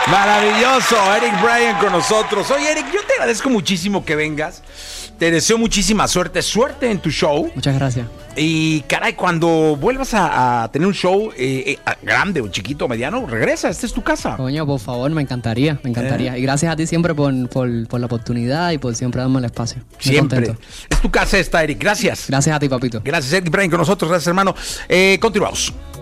Maravilloso, Eric Bryan con nosotros. Oye, Eric, yo te agradezco muchísimo que vengas. Te deseo muchísima suerte en tu show. Muchas gracias. Y caray, cuando vuelvas a tener un show grande o chiquito o mediano, regresa, esta es tu casa. Coño, por favor, me encantaría. Y gracias a ti siempre por la oportunidad y por siempre darme el espacio. Muy Siempre. contento. Es tu casa esta, Eric. Gracias. Gracias a ti, papito. Gracias, Eric Bryan con nosotros. Gracias, hermano. Continuamos.